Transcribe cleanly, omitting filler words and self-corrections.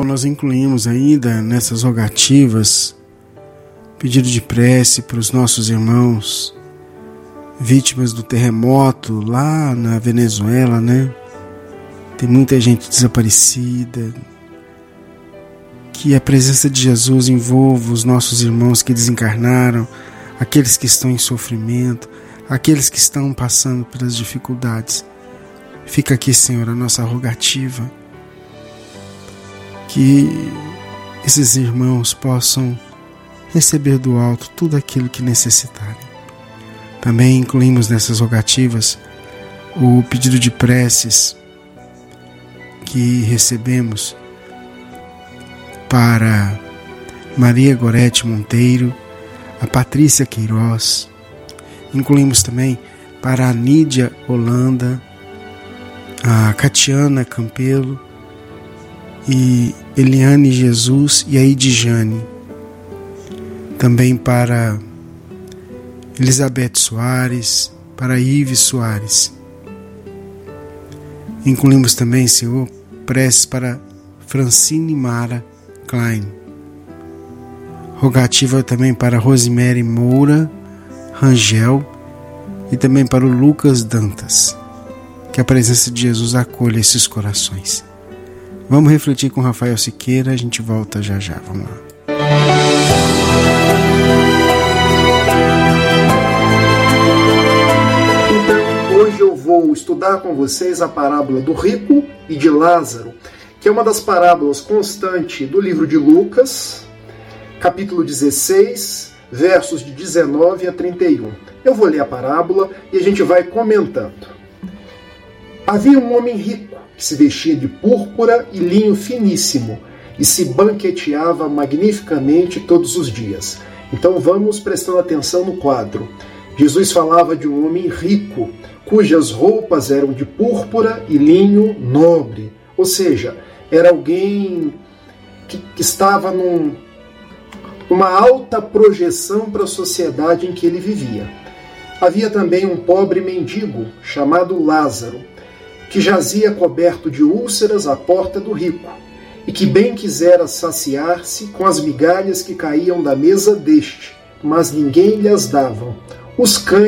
nós incluímos ainda nessas rogativas pedido de prece para os nossos irmãos vítimas do terremoto lá na Venezuela, né? Tem muita gente desaparecida. Que a presença de Jesus envolva os nossos irmãos que desencarnaram, aqueles que estão em sofrimento, aqueles que estão passando pelas dificuldades. Fica aqui, Senhor, a nossa rogativa. Que esses irmãos possam receber do alto tudo aquilo que necessitarem. Também incluímos nessas rogativas o pedido de preces que recebemos para Maria Gorete Monteiro, a Patrícia Queiroz. Incluímos também para a Nídia Holanda, a Catiana Campelo e Eliane Jesus e a Idijane. Também para Elizabeth Soares, para Ives Soares. Incluímos também, Senhor, preces para Francine Mara Klein. Rogativa também para Rosemary Moura Rangel e também para o Lucas Dantas. Que a presença de Jesus acolha esses corações. Vamos refletir com Rafael Siqueira, a gente volta já já, vamos lá. Então, hoje eu vou estudar com vocês a parábola do rico e de Lázaro, que é uma das parábolas constantes do livro de Lucas, capítulo 16, versos de 19 a 31. Eu vou ler a parábola e a gente vai comentando. Havia um homem rico que se vestia de púrpura e linho finíssimo e se banqueteava magnificamente todos os dias. Então vamos prestando atenção no quadro. Jesus falava de um homem rico, cujas roupas eram de púrpura e linho nobre. Ou seja, era alguém que estava numa alta projeção para a sociedade em que ele vivia. Havia também um pobre mendigo chamado Lázaro, que jazia coberto de úlceras à porta do rico, e que bem quisera saciar-se com as migalhas que caíam da mesa deste, mas ninguém lhe as dava. Os cães